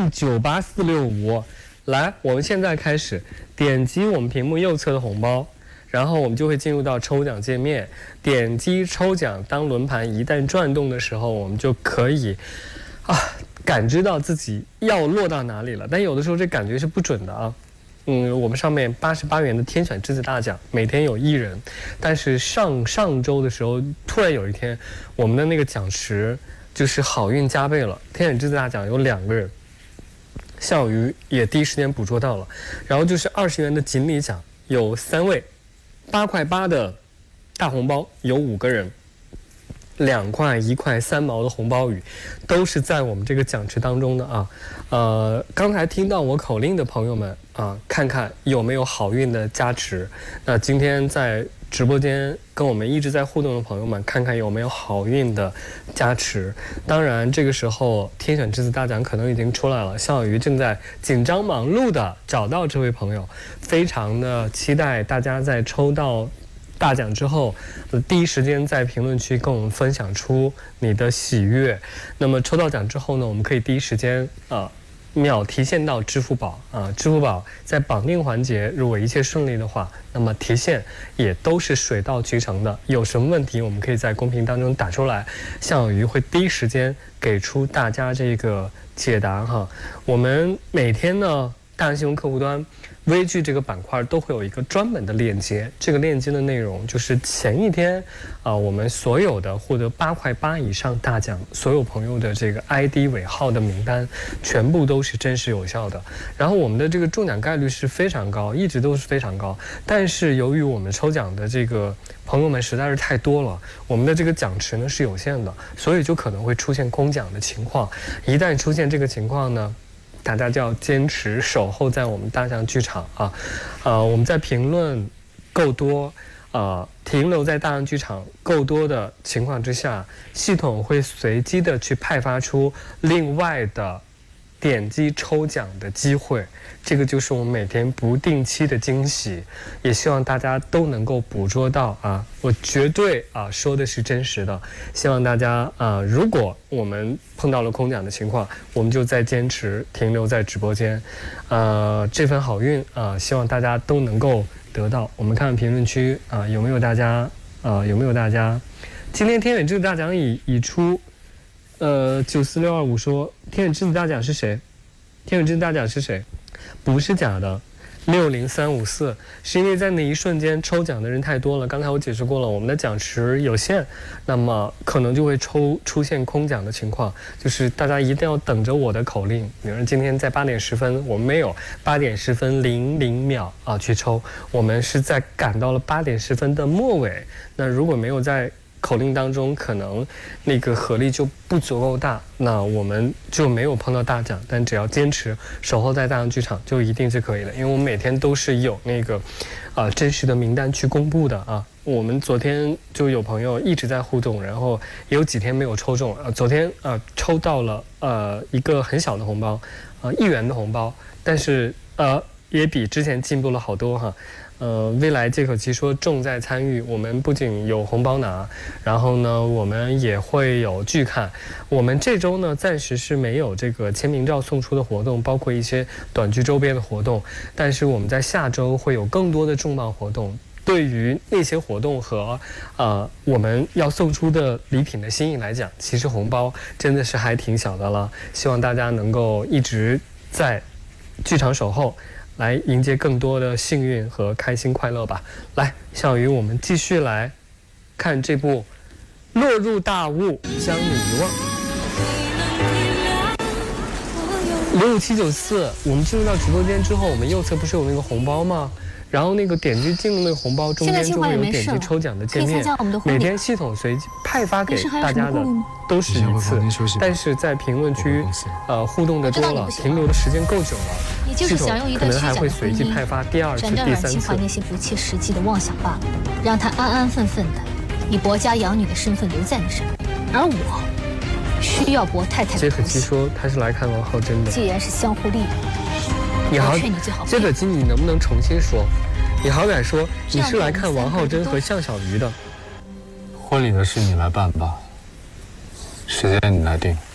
98465，来，我们现在开始点击我们屏幕右侧的红包，然后我们就会进入到抽奖界面，点击抽奖。当轮盘一旦转动的时候，我们就可以感知到自己要落到哪里了。但有的时候这感觉是不准的啊。我们上面88元的天选之子大奖，每天有1人，但是上周的时候，突然有一天，我们的那个奖池就是好运加倍了，天选之子大奖有2个人，项小鱼也第一时间捕捉到了，然后就是20元的锦鲤奖有3位，8块8的大红包有5个人。2块、1块、3毛的红包雨，都是在我们这个奖池当中的啊。刚才听到我口令的朋友们啊，看看有没有好运的加持。那今天在直播间跟我们一直在互动的朋友们，看看有没有好运的加持。当然，这个时候天选之子大奖可能已经出来了，项小鱼正在紧张忙碌的找到这位朋友，非常的期待大家在抽到大奖之后，第一时间在评论区跟我们分享出你的喜悦。那么抽到奖之后呢，我们可以第一时间秒提现到支付宝啊。支付宝在绑定环节，如果一切顺利的话，那么提现也都是水到渠成的。有什么问题，我们可以在公屏当中打出来，项小鱼会第一时间给出大家这个解答哈。我们每天呢，大洋新闻客户端微剧这个板块都会有一个专门的链接，这个链接的内容就是前一天我们所有的获得8块8以上大奖所有朋友的这个 ID 尾号的名单，全部都是真实有效的。然后我们的这个中奖概率是非常高，一直都是非常高。但是由于我们抽奖的这个朋友们实在是太多了，我们的这个奖池呢是有限的，所以就可能会出现空奖的情况。一旦出现这个情况呢，大家就要坚持守候在我们大象剧场啊。我们在评论够多停留在大象剧场够多的情况之下，系统会随机的去派发出另外的点击抽奖的机会，这个就是我们每天不定期的惊喜，也希望大家都能够捕捉到啊！我绝对说的是真实的，希望大家如果我们碰到了空奖的情况，我们就再坚持停留在直播间，这份好运希望大家都能够得到。我们看评论区有没有大家今天天选之子大奖已出。94625说天选之子大奖是谁？天选之子大奖是谁？不是假的，60354，是因为在那一瞬间抽奖的人太多了。刚才我解释过了，我们的奖池有限，那么可能就会出现空奖的情况，就是大家一定要等着我的口令。比如说今天在8点10分，我们没有8点10分00秒去抽，我们是在赶到了8点10分的末尾。那如果没有在口令当中，可能那个合力就不足够大，那我们就没有碰到大奖。但只要坚持守候在大象剧场，就一定是可以的，因为我们每天都是有那个真实的名单去公布的啊。我们昨天就有朋友一直在互动，然后也有几天没有抽中，昨天抽到了一个很小的红包，1元的红包，但是也比之前进步了好多哈。未来这口气说重在参与，我们不仅有红包拿，然后呢，我们也会有剧看。我们这周呢，暂时是没有这个签名照送出的活动，包括一些短剧周边的活动，但是我们在下周会有更多的重磅活动。对于那些活动和我们要送出的礼品的心意来讲，其实红包真的是还挺小的了。希望大家能够一直在剧场守候，来迎接更多的幸运和开心快乐吧。来，项小鱼，我们继续来看这部《落入大雾将你遗忘》。65794，我们进入到直播间之后，我们右侧不是有那个红包吗？然后那个点击进入那个红包中间就会有点击抽奖的界面，每天系统随机派发给大家的都是一次，但是在评论区互动的多了，停留的时间够久了，系统可能还会随机派发第2次、第3次。 那些不切实际的妄想罢了，让他安安分分的以薄家养女的身份留在你身边，而我需要薄太太的。 杰可基说他是来看王浩真的。 既然是相互利用， 接着金，你能不能重新说？你好歹说你是来看王浩真和项小鱼的。 婚礼的事你来办吧，时间你来定。